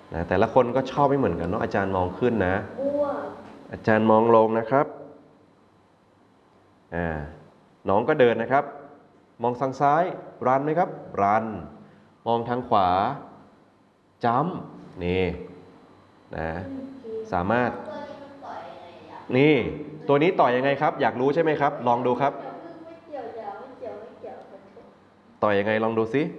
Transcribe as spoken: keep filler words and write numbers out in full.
นะแต่ละคนก็ชอบไม่เหมือนกันเนาะอาจารย์มองขึ้นนะอาจารย์มองลงนะครับอ่าน้องก็เดินนะครับมองทางซ้ายรันไหมครับรันมองทางขวาจัมป์นี่นะสามารถนี่ตัวนี้ต่อยยังไงครับอยากรู้ใช่ไหมครับลองดูครับต่อยยังไงลองดูซิ